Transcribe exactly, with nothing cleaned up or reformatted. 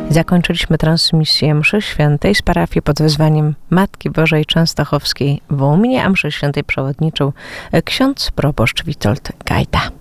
Zakończyliśmy transmisję mszy świętej z parafii pod wezwaniem Matki Bożej Częstochowskiej w Łominie, a mszy świętej przewodniczył ksiądz proboszcz Witold Gajda.